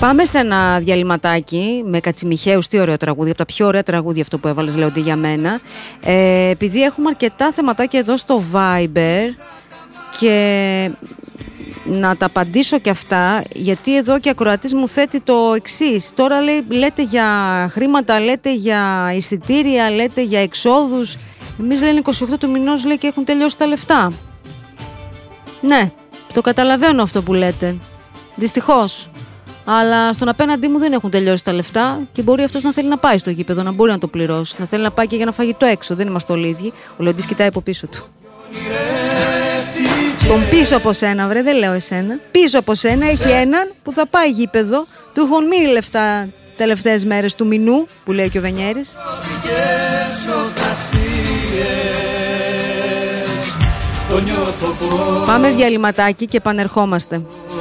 Πάμε σε ένα διαλυματάκι με Κατσιμιχαίους. Τι ωραίο τραγούδι, από τα πιο ωραία τραγούδια αυτό που έβαλες, Λέοντι, για μένα. Επειδή έχουμε αρκετά θεματάκια εδώ στο Viber και να τα απαντήσω και αυτά, γιατί εδώ και ακροατής μου θέτει το εξής. Τώρα λέτε για χρήματα, λέτε για εισιτήρια, λέτε για εξόδους. Εμείς λένε 28 του μηνός, λέει, και έχουν τελειώσει τα λεφτά. Ναι, το καταλαβαίνω αυτό που λέτε. Δυστυχώς. Αλλά στον απέναντί μου δεν έχουν τελειώσει τα λεφτά και μπορεί αυτός να θέλει να πάει στο γήπεδο, να μπορεί να το πληρώσει, να θέλει να πάει και για ένα φαγητό έξω. Δεν είμαστε όλοι ίδιοι. Ο Λεοντής κοιτάει από πίσω του. Τον πίσω από σένα, βρε, δεν λέω εσένα. Πίσω από σένα έχει έναν που θα πάει γήπεδο, του έχουν μείνει λεφτά τελευταίες μέρες του μηνού, που λέει και ο Βενιέρης. Πάμε διαλυματάκι και επανερχόμαστε.